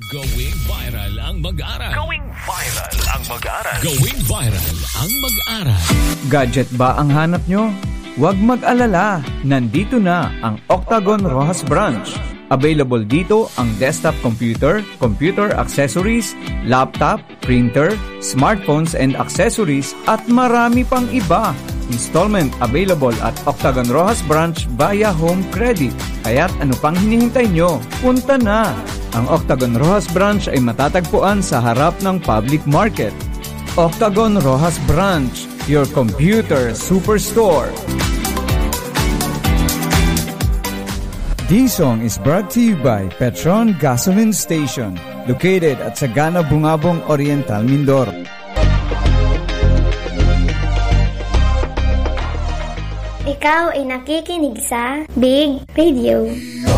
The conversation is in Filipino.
Going viral ang mag-aral. Going viral ang mag-aral. Going viral ang mag-aral. Gadget ba ang hanap nyo? Huwag mag-alala, nandito na ang Octagon Rojas Branch. Available dito ang desktop computer, computer accessories, laptop, printer, smartphones and accessories at marami pang iba. Installment available at Octagon Rojas Branch via home credit. Kaya't ano pang hinihintay nyo? Punta na! Ang Octagon Rojas Branch ay matatagpuan sa harap ng public market. Octagon Rojas Branch, your computer superstore. This song is brought to you by Petron Gasoline Station, located at Sagana Bungabong Oriental, Mindoro. Ikaw ay nakikinig sa Big Radio.